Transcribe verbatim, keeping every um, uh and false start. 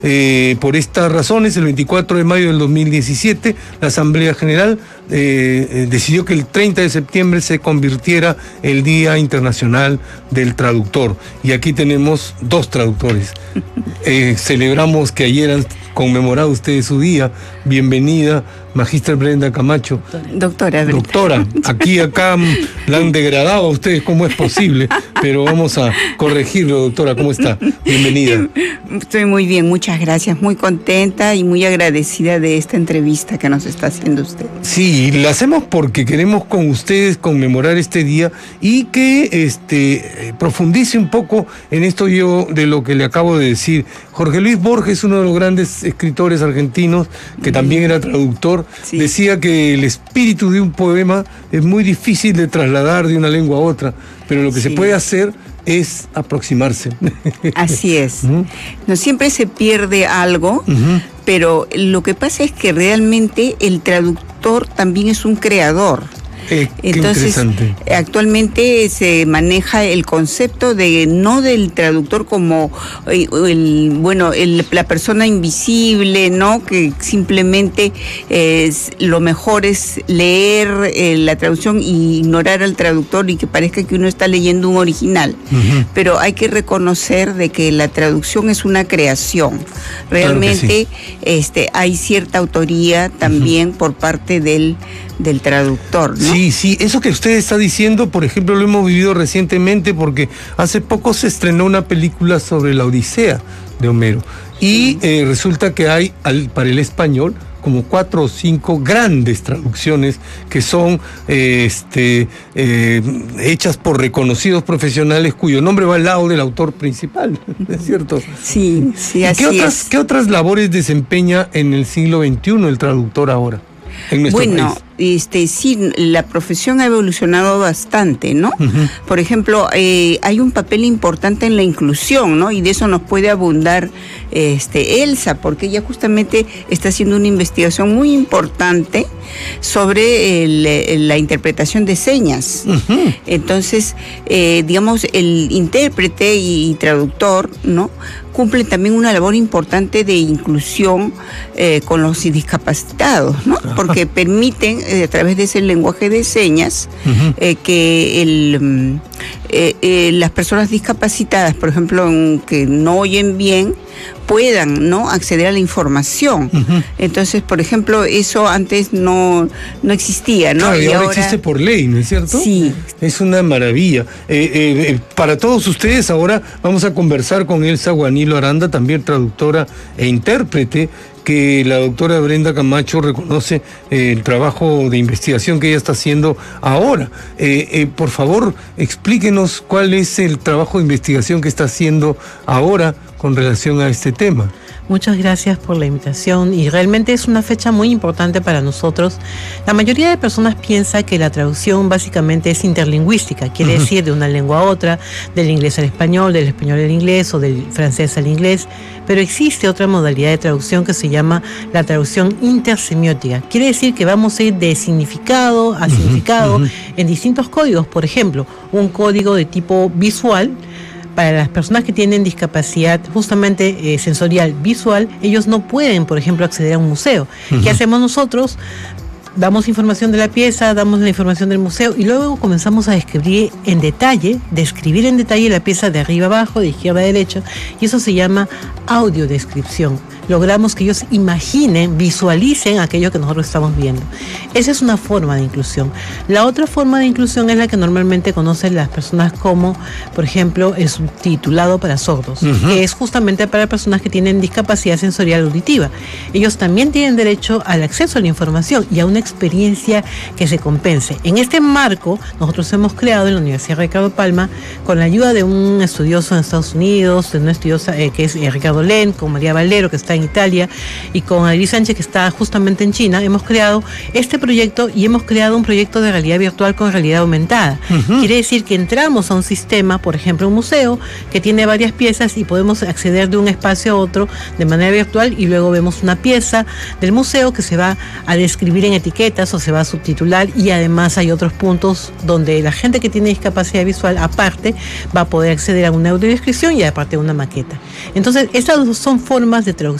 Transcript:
Eh, por estas razones, el veinticuatro de mayo del dos mil diecisiete, la Asamblea General eh, decidió que el treinta de septiembre se convirtiera el Día Internacional del Traductor. Y aquí tenemos dos traductores. Eh, celebramos que ayer han conmemorado ustedes su día. Bienvenida, Magíster Brenda Camacho. Doctora Brenda. Doctora, aquí acá la han degradado a ustedes, ¿cómo es posible? Pero vamos a corregirlo, doctora. ¿Cómo está? Bienvenida. Estoy muy bien, muchas gracias. Muy contenta y muy agradecida de esta entrevista que nos está haciendo usted. Sí, la hacemos porque queremos con ustedes conmemorar este día y que este, profundice un poco en esto yo de lo que le acabo de decir. Jorge Luis Borges, uno de los grandes escritores argentinos, que también era traductor, sí, decía que el espíritu de un poema es muy difícil de trasladar de una lengua a otra, pero lo que sí se puede hacer es aproximarse. Así es. ¿Mm? No siempre se pierde algo, uh-huh, pero lo que pasa es que realmente el traductor también es un creador. Eh, Entonces, actualmente se maneja el concepto de no del traductor como el, el bueno el, la persona invisible, no, que simplemente es, lo mejor es leer eh, la traducción e ignorar al traductor y que parezca que uno está leyendo un original. Uh-huh. Pero hay que reconocer de que la traducción es una creación. Realmente, claro sí, este, hay cierta autoría también, uh-huh, por parte del del traductor, ¿no? Sí, sí, eso que usted está diciendo, por ejemplo, lo hemos vivido recientemente porque hace poco se estrenó una película sobre la Odisea de Homero y eh, resulta que hay al, para el español como cuatro o cinco grandes traducciones que son eh, este, eh, hechas por reconocidos profesionales cuyo nombre va al lado del autor principal, ¿es cierto? Sí, sí, así ¿Qué otras, es. ¿Qué otras labores desempeña en el siglo veintiuno el traductor ahora? En nuestro bueno, país. Este, sí, la profesión ha evolucionado bastante, ¿no? Uh-huh. Por ejemplo, eh, hay un papel importante en la inclusión, ¿no? Y de eso nos puede abundar este, Elsa, porque ella justamente está haciendo una investigación muy importante sobre el, la interpretación de señas. Uh-huh. Entonces, eh, digamos, el intérprete y, y traductor, ¿no?, cumplen también una labor importante de inclusión eh, con los discapacitados, ¿no? Porque permiten, eh, a través de ese lenguaje de señas, uh-huh, eh, que el, eh, eh, las personas discapacitadas, por ejemplo, que no oyen bien, puedan, ¿no?, acceder a la información. Uh-huh. Entonces, por ejemplo, eso antes no, no existía, ¿no? Claro, y, y ahora, ahora existe por ley, ¿no es cierto? Sí. Es una maravilla. Eh, eh, para todos ustedes, ahora vamos a conversar con Elsa Guanilo Aranda, también traductora e intérprete, que la doctora Brenda Camacho reconoce eh, el trabajo de investigación que ella está haciendo ahora. Eh, eh, por favor, explíquenos cuál es el trabajo de investigación que está haciendo ahora con relación a este tema. Muchas gracias por la invitación y realmente es una fecha muy importante para nosotros. La mayoría de personas piensa que la traducción básicamente es interlingüística, quiere uh-huh, decir de una lengua a otra, del inglés al español, del español al inglés o del francés al inglés, pero existe otra modalidad de traducción que se llama la traducción intersemiótica. Quiere decir que vamos a ir de significado a significado uh-huh, en distintos códigos. Por ejemplo, un código de tipo visual. Para las personas que tienen discapacidad justamente eh, sensorial visual, ellos no pueden, por ejemplo, acceder a un museo. Uh-huh. ¿Qué hacemos nosotros? Damos información de la pieza, damos la información del museo y luego comenzamos a describir en detalle, describir en detalle la pieza de arriba abajo, de izquierda a derecha, y eso se llama audiodescripción. Logramos que ellos imaginen, visualicen aquello que nosotros estamos viendo. Esa es una forma de inclusión. La otra forma de inclusión es la que normalmente conocen las personas como, por ejemplo, el subtitulado para sordos, uh-huh, que es justamente para personas que tienen discapacidad sensorial auditiva. Ellos también tienen derecho al acceso a la información y a una experiencia que se compense. En este marco, nosotros hemos creado en la Universidad Ricardo Palma, con la ayuda de un estudioso en Estados Unidos, de una estudiosa eh, que es eh, Ricardo Len, con María Valero, que está en Italia, y con Adri Sánchez, que está justamente en China, hemos creado este proyecto y hemos creado un proyecto de realidad virtual con realidad aumentada. Uh-huh. Quiere decir que entramos a un sistema, por ejemplo, un museo, que tiene varias piezas y podemos acceder de un espacio a otro de manera virtual y luego vemos una pieza del museo que se va a describir en etiqueta etiquetas o se va a subtitular, y además hay otros puntos donde la gente que tiene discapacidad visual aparte va a poder acceder a una audiodescripción y aparte a una maqueta. Entonces, estas son formas de traducción